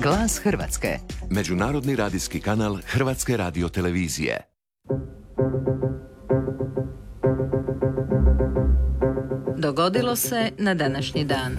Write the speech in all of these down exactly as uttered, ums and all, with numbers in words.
Glas Hrvatske. Međunarodni radijski kanal Hrvatske radiotelevizije. Dogodilo se na današnji dan.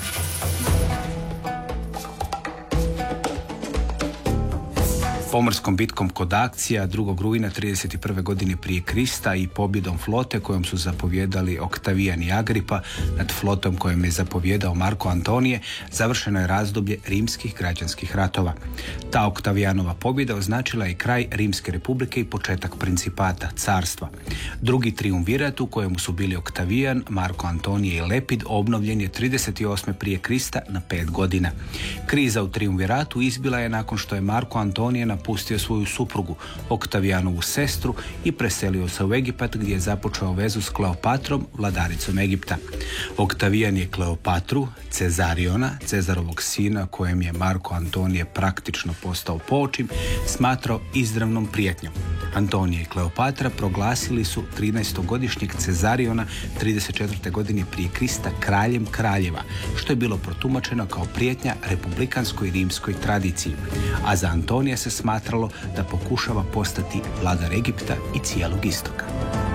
Pomorskom bitkom kod Akcija drugog rujna trideset prve godine prije Krista i pobjedom flote kojom su zapovjedali Oktavijan i Agripa nad flotom kojom je zapovjedao Marko Antonije, završeno je razdoblje rimskih građanskih ratova. Ta Oktavijanova pobjeda označila je kraj Rimske republike i početak principata, carstva. Drugi triumvirat u kojemu su bili Oktavijan, Marko Antonije i Lepid obnovljen je trideset osme prije Krista na pet godina. Kriza u triumviratu izbila je nakon što je Marko Antonije na napustio svoju suprugu, Oktavijanovu sestru, i preselio se u Egipat gdje je započeo vezu s Kleopatrom, vladaricom Egipta. Oktavijan je Kleopatru, Cezariona, Cezarovog sina kojem je Marko Antonije praktično postao poočim, smatrao izravnom prijetnjom. Antonije i Kleopatra proglasili su trinaestogodišnjeg Cezariona trideset četvrte godine prije Krista kraljem kraljeva, što je bilo protumačeno kao prijetnja republikanskoj rimskoj tradiciji, a za Antonija se smatralo da pokušava postati vladar Egipta i cijelog istoka.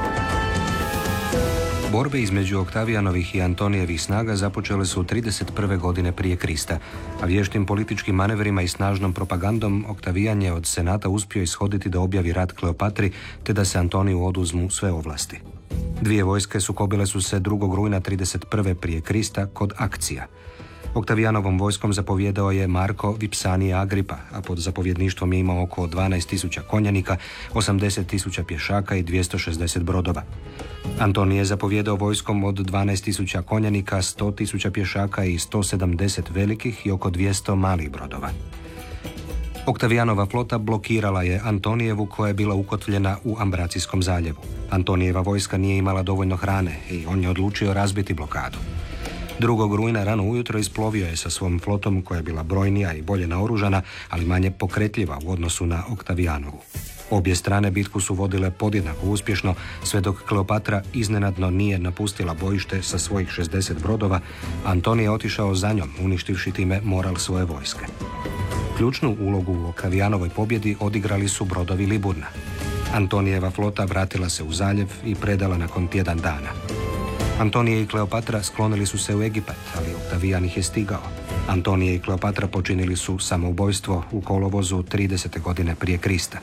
Borbe između Oktavijanovih i Antonijevih snaga započele su trideset prve godine prije Krista, a vještim političkim manevrima i snažnom propagandom Oktavijan je od senata uspio ishoditi da objavi rat Kleopatri te da se Antoniju oduzmu sve ovlasti. Dvije vojske sukobile su se drugog rujna trideset prve prije Krista kod Akcija. Oktavijanovom vojskom zapovjedao je Marko Vipsanije Agripa, a pod zapovjedništvom je imao oko dvanaest tisuća konjanika, osamdeset tisuća pješaka i dvjesto šezdeset brodova. Antonije je zapovjedao vojskom od dvanaest tisuća konjanika, sto tisuća pješaka i sto sedamdeset velikih i oko dvjesto malih brodova. Oktavijanova flota blokirala je Antonijevu koja je bila ukotvljena u Ambracijskom zaljevu. Antonijeva vojska nije imala dovoljno hrane i on je odlučio razbiti blokadu. Drugog rujna rano ujutro isplovio je sa svom flotom koja je bila brojnija i bolje naoružana, ali manje pokretljiva u odnosu na Oktavijanovu. Obje strane bitku su vodile podjednako uspješno, sve dok Kleopatra iznenadno nije napustila bojište sa svojih šezdeset brodova, Antonije je otišao za njom, uništivši time moral svoje vojske. Ključnu ulogu u Oktavijanovoj pobjedi odigrali su brodovi Liburna. Antonijeva flota vratila se u zaljev i predala nakon tjedan dana. Antonije i Kleopatra sklonili su se u Egipat, ali Oktavijan ih je stigao. Antonije i Kleopatra počinili su samoubojstvo u kolovozu tridesete godine prije Krista.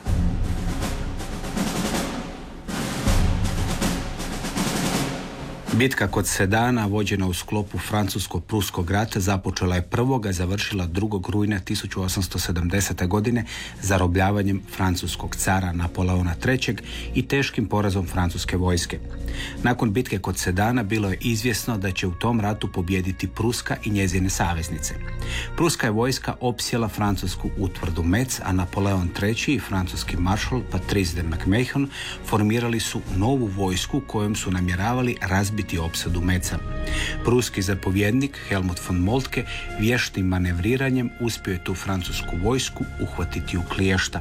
Bitka kod Sedana, vođena u sklopu Francusko-Pruskog rata, započela je prvog, a završila drugog rujna tisuću osamsto sedamdesete godine zarobljavanjem francuskog cara Napoleona trećeg i teškim porazom francuske vojske. Nakon bitke kod Sedana bilo je izvjesno da će u tom ratu pobijediti Pruska i njezine saveznice. Pruska je vojska opsjela francusku utvrdu Metz, a Napoleon treći i francuski maršal Patrice de MacMahon formirali su novu vojsku kojom su namjeravali razbiti opsadu Metza. Pruski zapovjednik Helmut von Moltke vještim manevriranjem uspio je tu francusku vojsku uhvatiti u kliješta.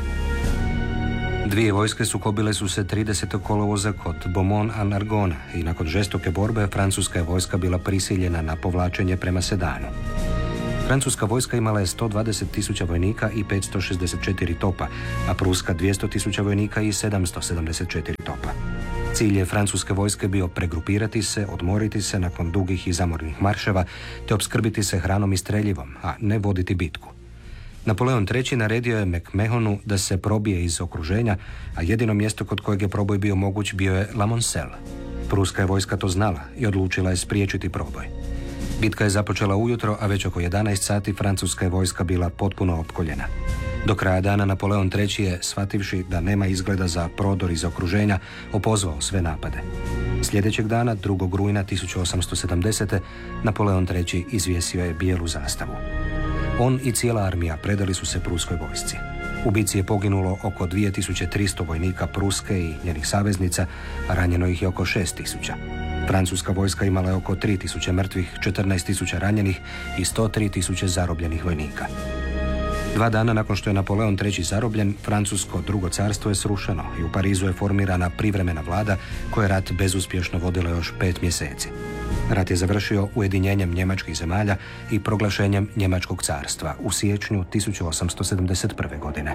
Dvije vojske sukobile su se tridesetog kolovoza kod Beaumont-en-Argonne i nakon žestoke borbe francuska je vojska bila prisiljena na povlačenje prema Sedanu. Francuska vojska imala je sto dvadeset tisuća vojnika i petsto šezdeset četiri topa, a pruska dvjesto tisuća vojnika i sedamsto sedamdeset četiri topa. Cilj je francuske vojske bio pregrupirati se, odmoriti se nakon dugih i zamornih marševa, te opskrbiti se hranom i streljivom, a ne voditi bitku. Napoleon treći naredio je MacMahonu da se probije iz okruženja, a jedino mjesto kod kojeg je proboj bio moguć bio je La Moncelle. Pruska je vojska to znala i odlučila je spriječiti proboj. Bitka je započela ujutro, a već oko jedanaest sati francuska je vojska bila potpuno opkoljena. Do kraja dana Napoleon treći je, shvativši da nema izgleda za prodor iz okruženja, opozvao sve napade. Sljedećeg dana, drugog rujna tisuću osamsto sedamdesete. Napoleon treći izvjesio je bijelu zastavu. On i cijela armija predali su se pruskoj vojsci. U bitci je poginulo oko dvije tisuće tristo vojnika Pruske i njenih saveznica, a ranjeno ih je oko šest tisuća. Francuska vojska imala je oko tri tisuće mrtvih, četrnaest tisuća ranjenih i sto tri tisuće zarobljenih vojnika. Dva dana nakon što je Napoleon treći zarobljen, Francusko drugo carstvo je srušeno i u Parizu je formirana privremena vlada koja je rat bezuspješno vodila još pet mjeseci. Rat je završio ujedinjenjem njemačkih zemalja i proglašenjem Njemačkog carstva u siječnju tisuću osamsto sedamdeset prve. godine.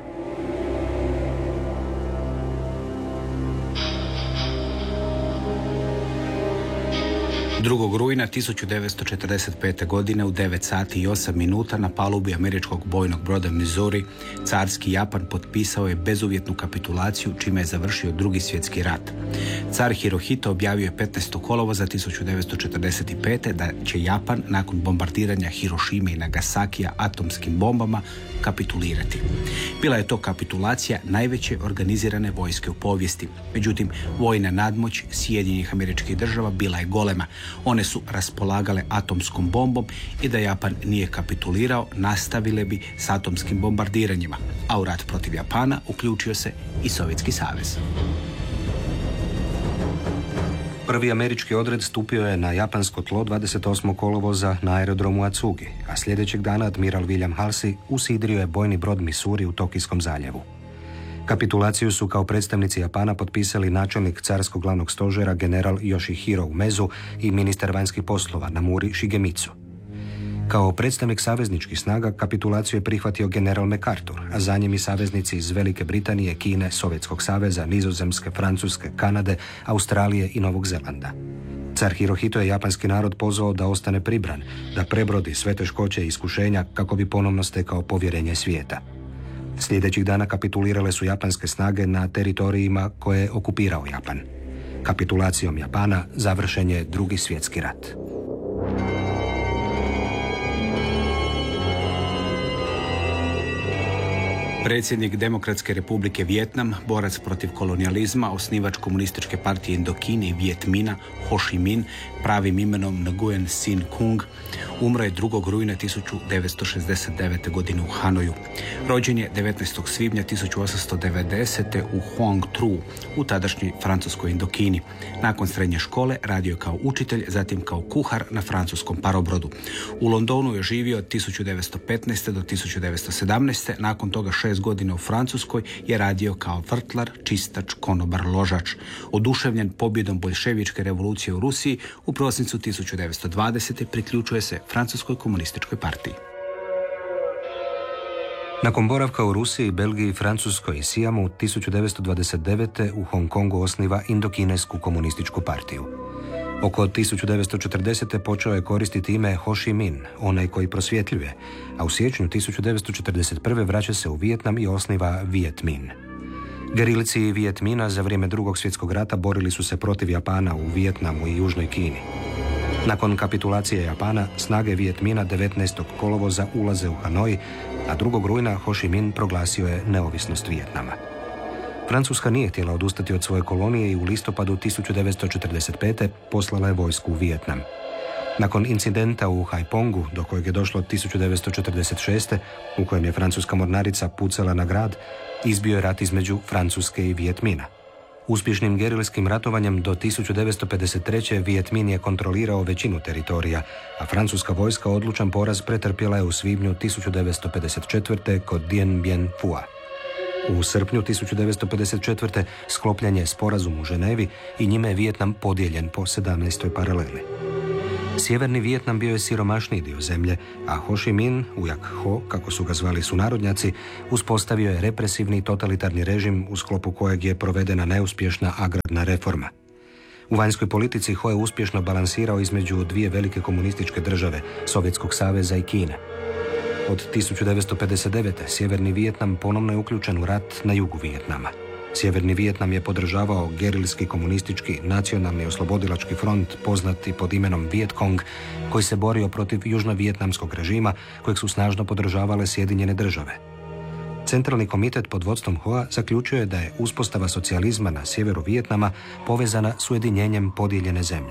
drugog rujna tisuću devetsto četrdeset pete. godine u devet sati i osam minuta na palubi američkog bojnog broda Missouri carski Japan potpisao je bezuvjetnu kapitulaciju čime je završio drugi svjetski rat. Car Hirohito objavio je petnaestog kolovoza tisuću devetsto četrdeset pete. da će Japan nakon bombardiranja Hirošime i Nagasakija atomskim bombama kapitulirati. Bila je to kapitulacija najveće organizirane vojske u povijesti. Međutim, vojna nadmoć Sjedinjenih Američkih Država bila je golema. One su raspolagale atomskom bombom i da Japan nije kapitulirao, nastavile bi s atomskim bombardiranjima, a u rat protiv Japana uključio se i Sovjetski savez. Prvi američki odred stupio je na japansko tlo dvadeset osmog kolovoza na aerodromu Atsugi, a sljedećeg dana admiral William Halsey usidrio je bojni brod Missouri u Tokijskom zaljevu. Kapitulaciju su kao predstavnici Japana potpisali načelnik carskog glavnog stožera general Yoshihiro Umezu i ministar vanjskih poslova Namuri Shigemitsu. Kao predstavnik savezničkih snaga kapitulaciju je prihvatio general MacArthur, a za njim i saveznici iz Velike Britanije, Kine, Sovjetskog saveza, Nizozemske, Francuske, Kanade, Australije i Novog Zelanda. Car Hirohito je japanski narod pozvao da ostane pribran, da prebrodi sve teškoće i iskušenja kako bi ponovno stekao povjerenje svijeta. Sljedećih dana kapitulirale su japanske snage na teritorijima koje je okupirao Japan. Kapitulacijom Japana završen je drugi svjetski rat. Predsjednik Demokratske republike Vijetnam, borac protiv kolonijalizma, osnivač komunističke partije Indokine i Viet Mina, Ho Chi Minh, pravim imenom Nguyen Sin Kung, umro je drugog rujna tisuću devetsto šezdeset devete. godine u Hanoju. Rođen je devetnaestog svibnja tisuću osamsto devedesete. u Hoang Tru, u tadašnjoj francuskoj Indokini. Nakon srednje škole radio je kao učitelj, zatim kao kuhar na francuskom parobrodu. U Londonu je živio od tisuću devetsto petnaeste. do tisuću devetsto sedamnaeste. Nakon toga šest godina u Francuskoj je radio kao vrtlar, čistač, konobar, ložač. Oduševljen pobjedom boljševičke revolucije u Rusiji, u prosincu tisuću devetsto dvadesete. priključuje se Francuskoj komunističkoj partiji. Nakon boravka u Rusiji, Belgiji, Francuskoj i Sijamu, tisuću devetsto dvadeset devete. u Hong Kongu osniva Indokinesku komunističku partiju. Oko tisuću devetsto četrdesete. počeo je koristiti ime Ho Chi Minh, onaj koji prosvjetljuje, a u siječnju tisuću devetsto četrdeset prve. vraća se u Vijetnam i osniva Viet Minh. Gerilci Viet Mina za vrijeme drugog svjetskog rata borili su se protiv Japana u Vijetnamu i Južnoj Kini. Nakon kapitulacije Japana, snage Viet Mina devetnaestog kolovoza ulaze u Hanoj, a drugog rujna Ho Chi Minh proglasio je neovisnost Vijetnama. Francuska nije htjela odustati od svoje kolonije i u listopadu tisuću devetsto četrdeset pete. poslala je vojsku u Vijetnam. Nakon incidenta u Haiphongu, do kojeg je došlo tisuću devetsto četrdeset šeste. u kojem je francuska mornarica pucala na grad, izbio je rat između Francuske i Viet Mina. Uspješnim gerilskim ratovanjem do tisuću devetsto pedeset treće. Viet Minh je kontrolirao većinu teritorija, a francuska vojska odlučan poraz pretrpjela je u svibnju tisuću devetsto pedeset četvrte. kod Dien Bien Phu. U srpnju tisuću devetsto pedeset četvrte. sklopljen je sporazum u Ženevi i njime je Vijetnam podijeljen po sedamnaestoj paraleli. Sjeverni Vijetnam bio je siromašniji dio zemlje, a Ho Chi Minh, ujak Ho, kako su ga zvali sunarodnjaci, uspostavio je represivni totalitarni režim u sklopu kojeg je provedena neuspješna agrarna reforma. U vanjskoj politici Ho je uspješno balansirao između dvije velike komunističke države, Sovjetskog saveza i Kine. Od tisuću devetsto pedeset devete. Sjeverni Vijetnam ponovno je uključen u rat na jugu Vijetnama. Sjeverni Vijetnam je podržavao gerilski komunistički nacionalni oslobodilački front poznati pod imenom Viet Cong, koji se borio protiv južno-vijetnamskog režima kojeg su snažno podržavale Sjedinjene države. Centralni komitet pod vodstvom Hoa zaključio je da je uspostava socijalizma na sjeveru Vijetnama povezana s ujedinjenjem podijeljene zemlje.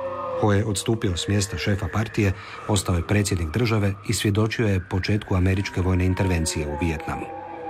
Ho je odstupio s mjesta šefa partije, ostao je predsjednik države i svjedočio je početku američke vojne intervencije u Vijetnamu.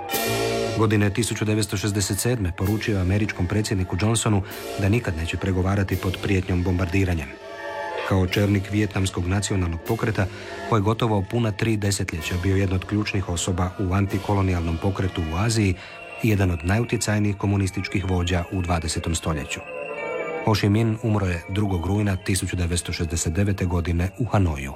Godine tisuću devetsto šezdeset sedme. poručio američkom predsjedniku Johnsonu da nikad neće pregovarati pod prijetnjom bombardiranjem. Kao čelnik vijetnamskog nacionalnog pokreta, koji je gotovo puna tri desetljeća bio jedna od ključnih osoba u antikolonijalnom pokretu u Aziji i jedan od najutjecajnijih komunističkih vođa u dvadesetom stoljeću. Ho Chi Minh umro je drugog rujna tisuću devetsto šezdeset devete. godine u Hanoju.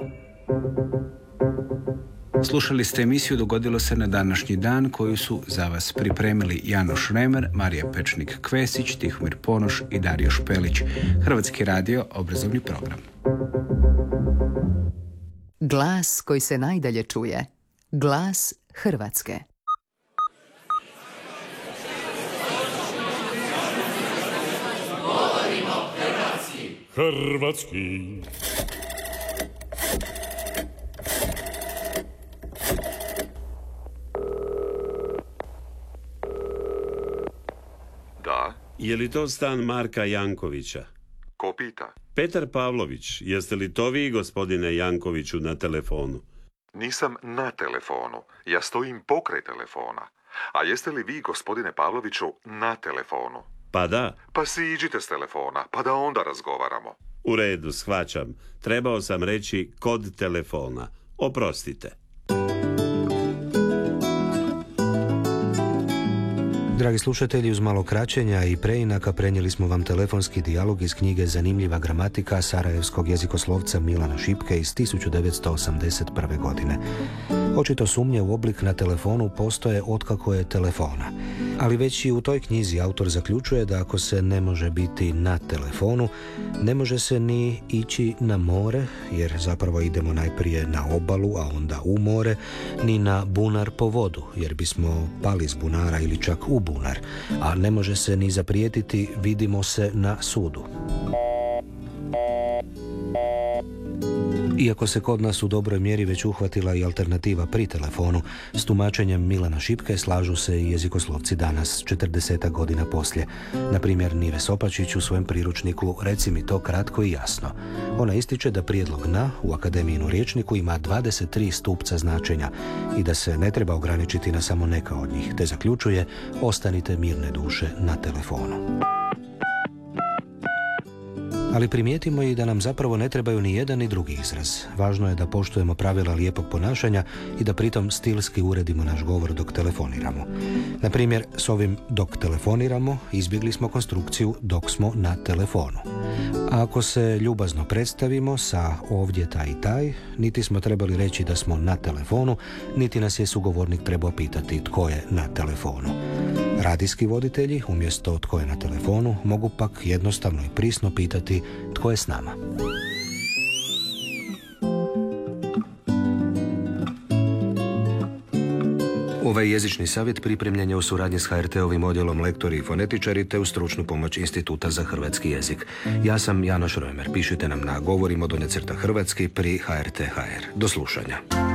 Slušali ste emisiju Dogodilo se na današnji dan, koju su za vas pripremili Jano Šremer, Marija Pečnik-Kvesić, Tihomir Ponoš i Dario Špelić. Hrvatski radio, obrazovni program. Glas koji se najdalje čuje. Glas Hrvatske. Hrvatski. Da? Je li to stan Marka Jankovića? Ko pita? Petar Pavlović, jeste li to vi, gospodine Jankoviću, na telefonu? Nisam na telefonu. Ja stojim pokraj telefona. A jeste li vi, gospodine Pavloviću, na telefonu? Pa da. Pa siđite s telefona, pa da onda razgovaramo. U redu, shvaćam. Trebao sam reći kod telefona. Oprostite. Dragi slušatelji, uz malo kraćenja i preinaka prenijeli smo vam telefonski dijalog iz knjige Zanimljiva gramatika sarajevskog jezikoslovca Milana Šipke iz tisuću devetsto osamdeset prve. godine. Očito sumnje u oblik na telefonu postoje otkako je telefona. Ali već i u toj knjizi autor zaključuje da ako se ne može biti na telefonu, ne može se ni ići na more, jer zapravo idemo najprije na obalu, a onda u more, ni na bunar po vodu, jer bismo pali s bunara ili čak u bunar, a ne može se ni zaprijetiti vidimo se na sudu. Iako se kod nas u dobroj mjeri već uhvatila i alternativa pri telefonu, s tumačenjem Milana Šipke slažu se i jezikoslovci danas, četrdesetak godina poslije. Na primjer, Nive Sopačić u svojem priručniku Reci mi to kratko i jasno. Ona ističe da prijedlog na u akademijinu rječniku ima dvadeset tri stupca značenja i da se ne treba ograničiti na samo neka od njih, te zaključuje ostanite mirne duše na telefonu. Ali primijetimo i da nam zapravo ne trebaju ni jedan ni drugi izraz. Važno je da poštujemo pravila lijepog ponašanja i da pritom stilski uredimo naš govor dok telefoniramo. Na primjer, s ovim dok telefoniramo izbjegli smo konstrukciju dok smo na telefonu. A ako se ljubazno predstavimo sa ovdje taj i taj, niti smo trebali reći da smo na telefonu, niti nas je sugovornik trebao pitati tko je na telefonu. Radijski voditelji, umjesto tko je na telefonu, mogu pak jednostavno i prisno pitati tko je s nama. Ovaj jezični savjet pripremljen je u suradnji s H R T-ovim odjelom lektori i fonetičari te u stručnu pomoć Instituta za hrvatski jezik. Ja sam Jano Šremer. Pišite nam na govorimo donje crta hrvatski pri H R T H R. Do slušanja.